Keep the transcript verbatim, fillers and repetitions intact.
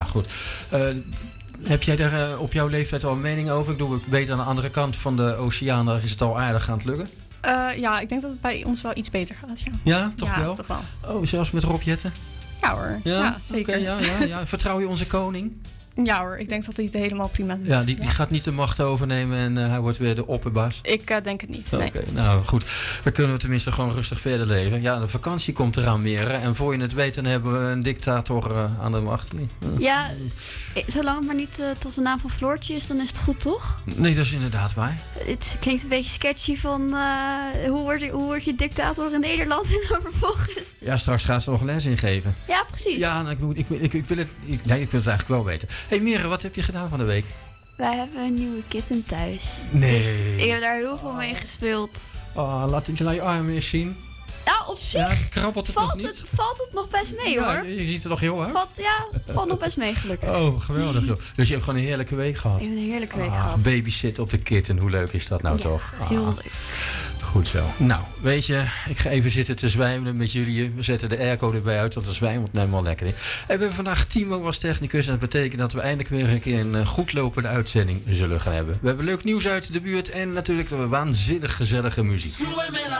goed. Uh, heb jij daar uh, op jouw leeftijd al een mening over? Ik bedoel, ik weet aan de andere kant van de oceaan, daar is het al aardig aan het lukken. Uh, ja, ik denk dat het bij ons wel iets beter gaat, ja. Ja, toch ja, wel? toch wel. Oh, zelfs met Rob Jetten? Ja hoor, ja, ja zeker. Okay, ja, ja, ja. Vertrouw je onze koning? Ja hoor, ik denk dat hij het helemaal prima doet. Ja, die, die ja. gaat niet de macht overnemen en uh, hij wordt weer de opperbaas. Ik uh, denk het niet, Oké, nee. okay, nou goed. Dan kunnen we tenminste gewoon rustig verder leven. Ja, de vakantie komt eraan weer. En voor je het weet, dan hebben we een dictator uh, aan de macht. Uh. Ja, zolang het maar niet uh, tot de naam van Floortje is, dan is het goed, toch? Nee, dat is inderdaad waar. Het klinkt een beetje sketchy van uh, hoe, word je, hoe word je dictator in Nederland en dan vervolgens... Ja, straks gaat ze nog les ingeven. Ja, precies. Ja, nou, ik, ik, ik, ik, wil het, ik, nee, ik wil het eigenlijk wel weten. Hé hey, Mere, wat heb je gedaan van de week? Wij hebben een nieuwe kitten thuis. Nee. Dus ik heb daar heel veel mee gespeeld. Oh, laat je nou je armen eens zien. Nou, op zich ja, krabbelt het valt, nog niet? Het, valt het nog best mee, ja, hoor. Je, je ziet er nog heel hard. Valt, ja, valt nog best mee, gelukkig. Oh, geweldig. Joh. Dus je hebt gewoon een heerlijke week gehad. Ik heb een heerlijke week ah, gehad. Babysit op de kitten, hoe leuk is dat nou ja, toch? Ah. Heel leuk. Goed zo. Nou, weet je, ik ga even zitten te zwijmelen met jullie. We zetten de airco erbij uit, want de zwijmelt nou helemaal lekker in. En we hebben vandaag Timo als technicus. En dat betekent dat we eindelijk weer een keer een goed lopende uitzending zullen gaan hebben. We hebben leuk nieuws uit de buurt en natuurlijk waanzinnig gezellige muziek.